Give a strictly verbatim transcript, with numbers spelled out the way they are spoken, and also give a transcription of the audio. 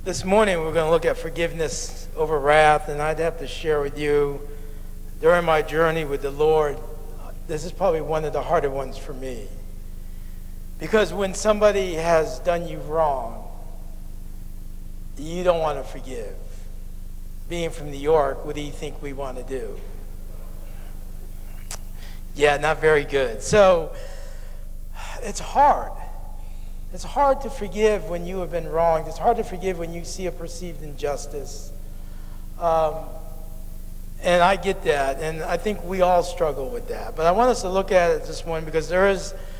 This morning we're going to look at forgiveness over wrath, and I'd have to share with you, during my journey with the Lord, this is probably one of the harder ones for me. Because when somebody has done you wrong, you don't want to forgive. Being from New York, what do you think we want to do? Yeah, not very good. So it's hard. It's hard to forgive when you have been wronged. It's hard to forgive when you see a perceived injustice. Um, and I get that, and I think we all struggle with that. But I want us to look at it this morning because there is